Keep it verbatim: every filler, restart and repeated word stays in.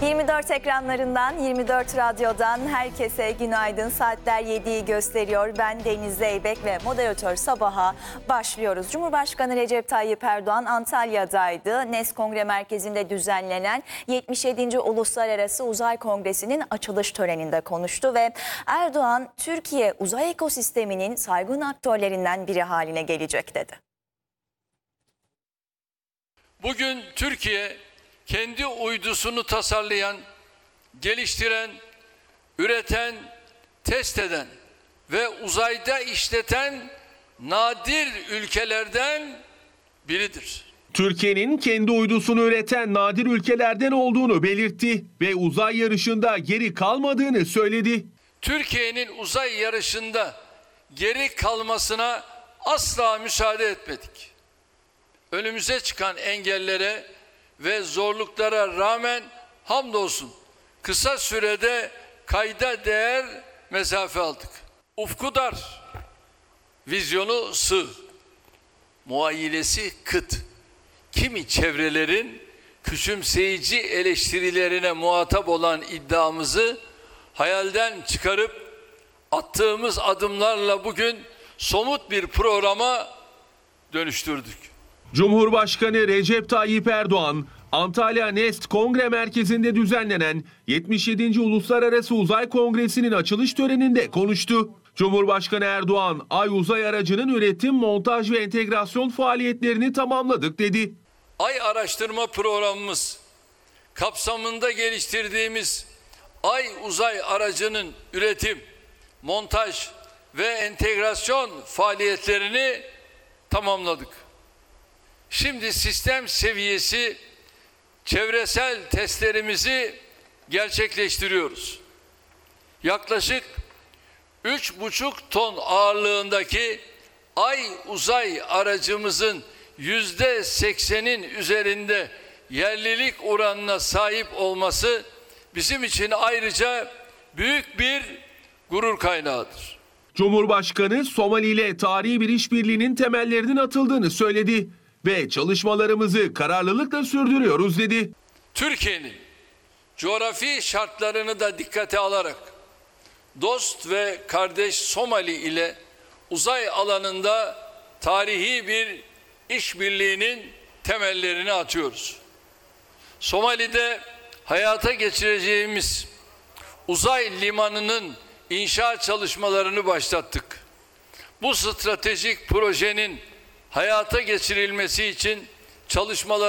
yirmi dört ekranlarından, yirmi dört radyodan herkese günaydın. Saatler yediyi gösteriyor. Ben Deniz Zeybek ve moderatör Sabah'a başlıyoruz. Cumhurbaşkanı Recep Tayyip Erdoğan Antalya'daydı. N E S Kongre Merkezi'nde düzenlenen yetmiş yedinci Uluslararası Uzay Kongresi'nin açılış töreninde konuştu ve Erdoğan, Türkiye uzay ekosisteminin saygın aktörlerinden biri haline gelecek dedi. Bugün Türkiye kendi uydusunu tasarlayan, geliştiren, üreten, test eden ve uzayda işleten nadir ülkelerden biridir. Türkiye'nin kendi uydusunu üreten nadir ülkelerden olduğunu belirtti ve uzay yarışında geri kalmadığını söyledi. Türkiye'nin uzay yarışında geri kalmasına asla müsaade etmedik. Önümüze çıkan engellere ve zorluklara rağmen hamdolsun kısa sürede kayda değer mesafe aldık. Ufku dar, vizyonu sığ, muayyilesi kıt. Kimi çevrelerin küçümseyici eleştirilerine muhatap olan iddiamızı hayalden çıkarıp attığımız adımlarla bugün somut bir programa dönüştürdük. Cumhurbaşkanı Recep Tayyip Erdoğan, Antalya N E S Kongre Merkezi'nde düzenlenen yetmiş yedinci Uluslararası Uzay Kongresi'nin açılış töreninde konuştu. Cumhurbaşkanı Erdoğan, Ay uzay aracının üretim, montaj ve entegrasyon faaliyetlerini tamamladık dedi. Ay araştırma programımız kapsamında geliştirdiğimiz Ay uzay aracının üretim, montaj ve entegrasyon faaliyetlerini tamamladık. Şimdi sistem seviyesi çevresel testlerimizi gerçekleştiriyoruz. Yaklaşık üç buçuk ton ağırlığındaki Ay uzay aracımızın yüzde seksenin üzerinde yerlilik oranına sahip olması bizim için ayrıca büyük bir gurur kaynağıdır. Cumhurbaşkanı Somali ile tarihi bir işbirliğinin temellerinin atıldığını söyledi ve çalışmalarımızı kararlılıkla sürdürüyoruz dedi. Türkiye'nin coğrafi şartlarını da dikkate alarak dost ve kardeş Somali ile uzay alanında tarihi bir işbirliğinin temellerini atıyoruz. Somali'de hayata geçireceğimiz uzay limanının inşaat çalışmalarını başlattık. Bu stratejik projenin hayata geçirilmesi için çalışmalar